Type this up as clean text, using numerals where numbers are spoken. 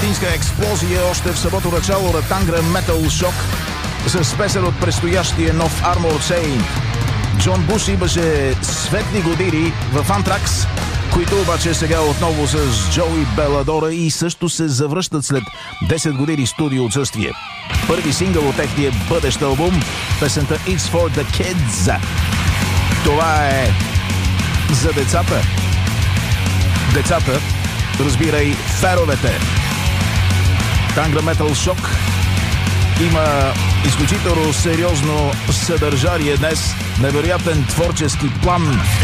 истинска експлозия още в самото начало на Tangram Metal Shock с песен от предстоящия нов Armored Saint. Джон Буш имаше светли години в Anthrax, които обаче сега отново с Джоуи Беладора и също се завръщат след 10 години студио отсъствие. Първи сингъл от техния бъдещ албум, песента It's for the Kids. Това е за децата. Децата, разбирай, феровете. Tangram Metal Shock има изключително сериозно съдържание днес, невероятен творчески план.